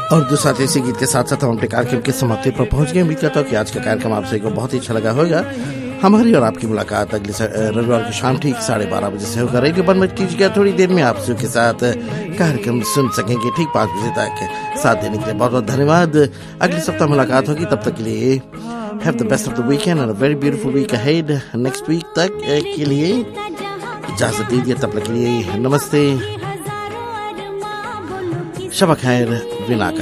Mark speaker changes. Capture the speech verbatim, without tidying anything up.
Speaker 1: और दूसरा इसी गीत के साथ साथ हम अपने कार्यक्रम की समाप्ति पर पहुंच गए। उम्मीद करता हूँ कि आज का कार्यक्रम आप सभी को बहुत ही अच्छा लगा होगा। हमारी और आपकी मुलाकात अगले रविवार की शाम ठीक साढ़े बारह बजे से होगा। रेडियो बंद मत कीजिएगा, थोड़ी देर में आप सभी के साथ कार्यक्रम सुन सकेंगे ठीक पाँच बजे तक। साथ देने के लिए बहुत बहुत धन्यवाद। अगले सप्ताह मुलाकात होगी, तब तक के लिए have the best of the weekend and a very beautiful week ahead. Next week तक के लिए इजाजत दीजिए, तब तक के लिए नमस्ते, शब खैर, विनाका।